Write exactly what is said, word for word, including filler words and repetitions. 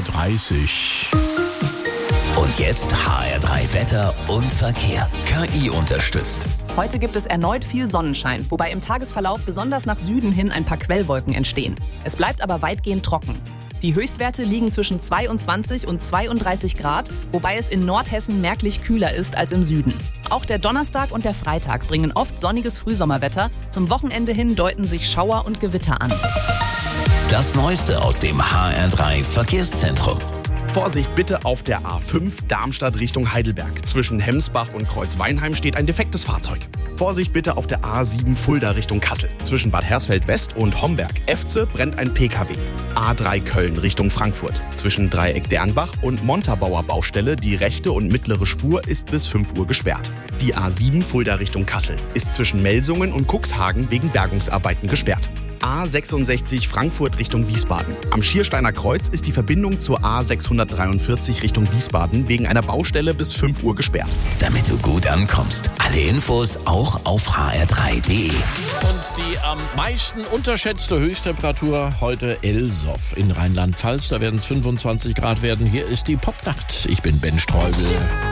dreißig. Und jetzt H R drei Wetter und Verkehr. K I unterstützt. Heute gibt es erneut viel Sonnenschein, wobei im Tagesverlauf besonders nach Süden hin ein paar Quellwolken entstehen. Es bleibt aber weitgehend trocken. Die Höchstwerte liegen zwischen zweiundzwanzig und zweiunddreißig Grad, wobei es in Nordhessen merklich kühler ist als im Süden. Auch der Donnerstag und der Freitag bringen oft sonniges Frühsommerwetter. Zum Wochenende hin deuten sich Schauer und Gewitter an. Das Neueste aus dem H R drei Verkehrszentrum. Vorsicht bitte auf der A fünf Darmstadt Richtung Heidelberg. Zwischen Hemsbach und Kreuzweinheim steht ein defektes Fahrzeug. Vorsicht bitte auf der A sieben Fulda Richtung Kassel. Zwischen Bad Hersfeld West und Homberg-Efze brennt ein P K W. A drei Köln Richtung Frankfurt. Zwischen Dreieck Dernbach und Montabaur Baustelle die rechte und mittlere Spur ist bis fünf Uhr gesperrt. Die A sieben Fulda Richtung Kassel ist zwischen Melsungen und Cuxhagen wegen Bergungsarbeiten gesperrt. A sechsundsechzig Frankfurt Richtung Wiesbaden. Am Schiersteiner Kreuz ist die Verbindung zur A sechshundertdreiundvierzig Richtung Wiesbaden wegen einer Baustelle bis fünf Uhr gesperrt. Damit du gut ankommst. Alle Infos auch auf h r drei punkt d e. Und die am meisten unterschätzte Höchsttemperatur heute Elsoff in Rheinland-Pfalz. Da werden es fünfundzwanzig Grad werden. Hier ist die Popnacht. Ich bin Ben Streubel.